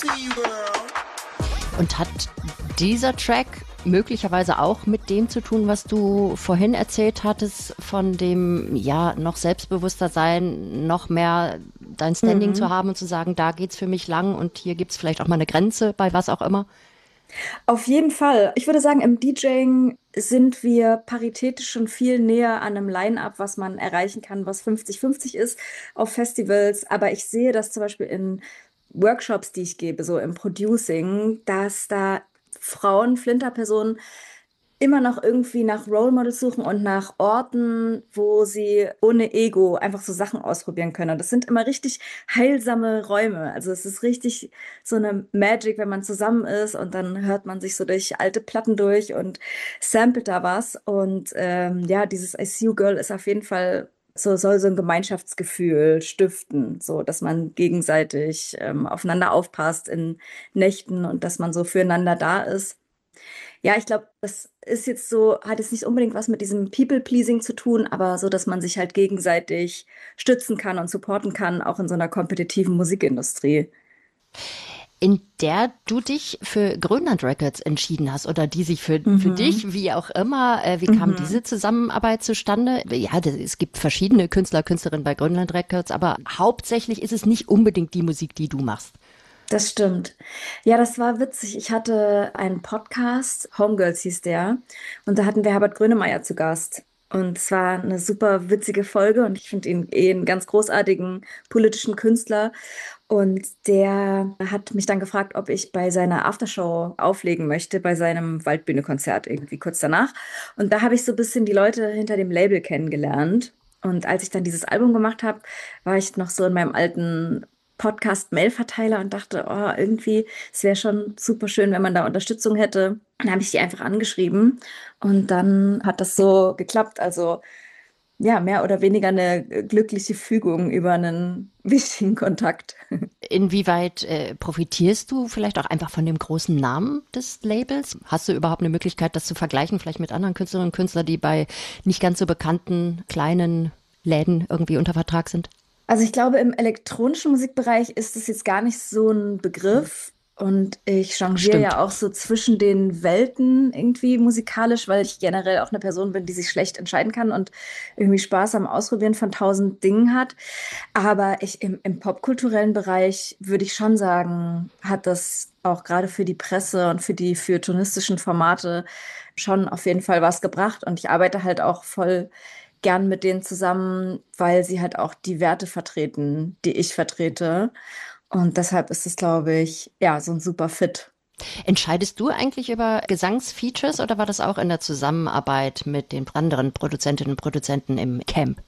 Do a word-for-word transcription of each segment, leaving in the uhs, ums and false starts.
Und hat dieser Track möglicherweise auch mit dem zu tun, was du vorhin erzählt hattest, von dem, ja, noch selbstbewusster sein, noch mehr dein Standing mhm. zu haben und zu sagen, da geht's für mich lang und hier gibt's vielleicht auch mal eine Grenze bei was auch immer? Auf jeden Fall. Ich würde sagen, im DJing sind wir paritätisch schon viel näher an einem Line-up, was man erreichen kann, was fünfzig fünfzig ist auf Festivals. Aber ich sehe das zum Beispiel in Workshops, die ich gebe, so im Producing, dass da Frauen, Flinterpersonen immer noch irgendwie nach Role Models suchen und nach Orten, wo sie ohne Ego einfach so Sachen ausprobieren können. Und das sind immer richtig heilsame Räume. Also es ist richtig so eine Magic, wenn man zusammen ist und dann hört man sich so durch alte Platten durch und samplet da was. Und ähm, ja, dieses I See You Girl ist auf jeden Fall so, soll so ein Gemeinschaftsgefühl stiften, so dass man gegenseitig ähm, aufeinander aufpasst in Nächten und dass man so füreinander da ist. Ja, ich glaube, das ist jetzt so, hat jetzt nicht unbedingt was mit diesem People-Pleasing zu tun, aber so, dass man sich halt gegenseitig stützen kann und supporten kann, auch in so einer kompetitiven Musikindustrie. In der du dich für Grönland Records entschieden hast oder die sich für, Mhm. für dich, wie auch immer, äh, wie kam Mhm. diese Zusammenarbeit zustande? Ja, das, es gibt verschiedene Künstler, Künstlerinnen bei Grönland Records, aber hauptsächlich ist es nicht unbedingt die Musik, die du machst. Das stimmt. Ja, das war witzig. Ich hatte einen Podcast, Homegirls hieß der, und da hatten wir Herbert Grönemeyer zu Gast. Und es war eine super witzige Folge und ich finde ihn eh einen ganz großartigen politischen Künstler. Und der hat mich dann gefragt, ob ich bei seiner Aftershow auflegen möchte, bei seinem Waldbühne-Konzert irgendwie kurz danach. Und da habe ich so ein bisschen die Leute hinter dem Label kennengelernt. Und als ich dann dieses Album gemacht habe, war ich noch so in meinem alten Podcast-Mail-Verteiler und dachte, oh, irgendwie, es wäre schon super schön, wenn man da Unterstützung hätte. Dann habe ich die einfach angeschrieben und dann hat das so geklappt. Also ja, mehr oder weniger eine glückliche Fügung über einen wichtigen Kontakt. Inwieweit äh, profitierst du vielleicht auch einfach von dem großen Namen des Labels? Hast du überhaupt eine Möglichkeit, das zu vergleichen, vielleicht mit anderen Künstlerinnen und Künstlern, die bei nicht ganz so bekannten kleinen Läden irgendwie unter Vertrag sind? Also ich glaube, im elektronischen Musikbereich ist es jetzt gar nicht so ein Begriff. Und ich changiere Stimmt. ja auch so zwischen den Welten irgendwie musikalisch, weil ich generell auch eine Person bin, die sich schlecht entscheiden kann und irgendwie Spaß am Ausprobieren von tausend Dingen hat. Aber ich im, im popkulturellen Bereich würde ich schon sagen, hat das auch gerade für die Presse und für die für journalistischen Formate schon auf jeden Fall was gebracht. Und ich arbeite halt auch voll gern mit denen zusammen, weil sie halt auch die Werte vertreten, die ich vertrete. Und deshalb ist es, glaube ich, ja, so ein super Fit. Entscheidest du eigentlich über Gesangsfeatures oder war das auch in der Zusammenarbeit mit den anderen Produzentinnen und Produzenten im Camp?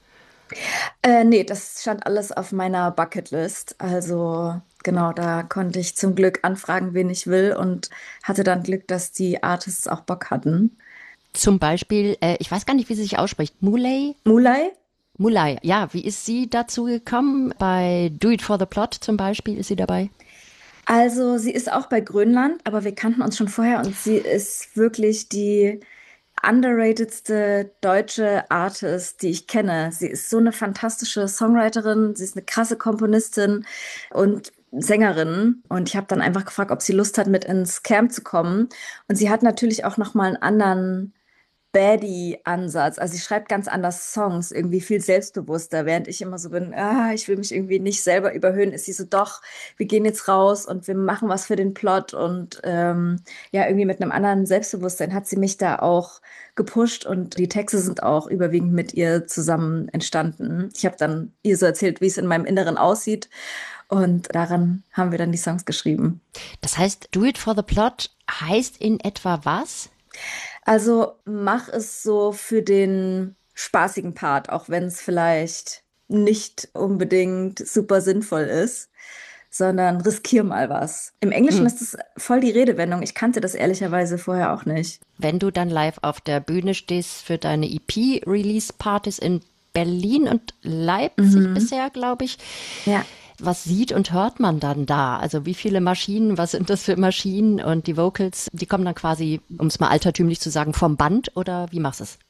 Äh, nee, das stand alles auf meiner Bucketlist. Also genau, da konnte ich zum Glück anfragen, wen ich will und hatte dann Glück, dass die Artists auch Bock hatten. Zum Beispiel, äh, ich weiß gar nicht, wie sie sich ausspricht, Muley? Mulay? Muley, ja, wie ist sie dazu gekommen? Bei Do It for the Plot zum Beispiel ist sie dabei? Also sie ist auch bei Grönland, aber wir kannten uns schon vorher und sie ist wirklich die underratedste deutsche Artist, die ich kenne. Sie ist so eine fantastische Songwriterin, sie ist eine krasse Komponistin und Sängerin. Und ich habe dann einfach gefragt, ob sie Lust hat, mit ins Camp zu kommen. Und sie hat natürlich auch noch mal einen anderen Baddie-Ansatz. Also sie schreibt ganz anders Songs, irgendwie viel selbstbewusster, während ich immer so bin, ah, ich will mich irgendwie nicht selber überhöhen, ist sie so, doch, wir gehen jetzt raus und wir machen was für den Plot und ähm, ja, irgendwie mit einem anderen Selbstbewusstsein hat sie mich da auch gepusht und die Texte sind auch überwiegend mit ihr zusammen entstanden. Ich habe dann ihr so erzählt, wie es in meinem Inneren aussieht und daran haben wir dann die Songs geschrieben. Das heißt, Do It for the Plot heißt in etwa was? Also mach es so für den spaßigen Part, auch wenn es vielleicht nicht unbedingt super sinnvoll ist, sondern riskier mal was. Im Englischen Hm. ist es voll die Redewendung. Ich kannte das ehrlicherweise vorher auch nicht. Wenn du dann live auf der Bühne stehst für deine E P-Release-Partys in Berlin und Leipzig Mhm. bisher, glaube ich. Ja. Was sieht und hört man dann da? Also wie viele Maschinen, was sind das für Maschinen? Und die Vocals, die kommen dann quasi, um es mal altertümlich zu sagen, vom Band oder wie machst du es?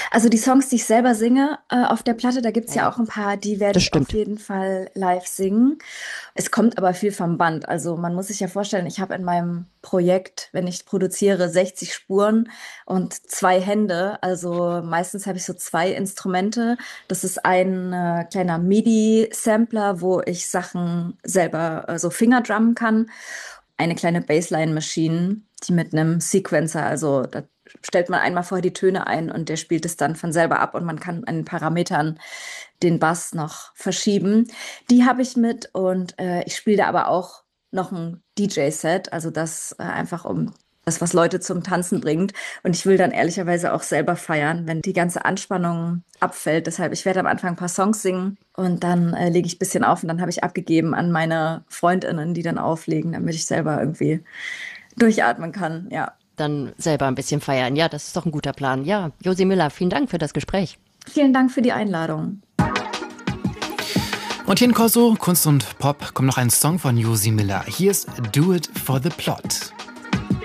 Also die Songs, die ich selber singe äh, auf der Platte, da gibt's Ja, ja ja. auch ein paar, die werde Das ich auf stimmt. jeden Fall live singen. Es kommt aber viel vom Band. Also man muss sich ja vorstellen, ich habe in meinem Projekt, wenn ich produziere, sechzig Spuren und zwei Hände. Also meistens habe ich so zwei Instrumente. Das ist ein äh, kleiner MIDI-Sampler, wo ich Sachen selber äh, so Fingerdrummen kann. Eine kleine Bassline-Maschine, die mit einem Sequencer, also da stellt man einmal vorher die Töne ein und der spielt es dann von selber ab und man kann an den Parametern den Bass noch verschieben. Die habe ich mit und äh, ich spiele da aber auch noch ein D J-Set, also das äh, einfach um das, was Leute zum Tanzen bringt. Und ich will dann ehrlicherweise auch selber feiern, wenn die ganze Anspannung abfällt. Deshalb, ich werde am Anfang ein paar Songs singen und dann äh, lege ich ein bisschen auf und dann habe ich abgegeben an meine Freundinnen, die dann auflegen, damit ich selber irgendwie durchatmen kann. Ja. Dann selber ein bisschen feiern. Ja, das ist doch ein guter Plan. Ja, Josi Müller, vielen Dank für das Gespräch. Vielen Dank für die Einladung. Und hier in Corso, Kunst und Pop, kommt noch ein Song von Josi Müller. Hier ist Do It for the Plot.